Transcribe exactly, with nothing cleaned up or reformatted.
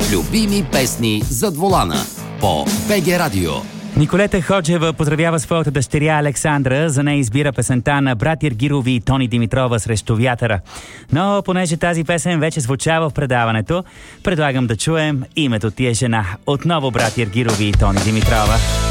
Любими песни зад волана по БГ Радио. Николета Ходжева поздравява своята дъщеря Александра. За нея избира песента на Братя Аргирови и Тони Димитрова "Срещу вятъра". Но понеже тази песен вече звучава в предаването, предлагам да чуем името ти е жена. Отново Братя Аргирови и Тони Димитрова.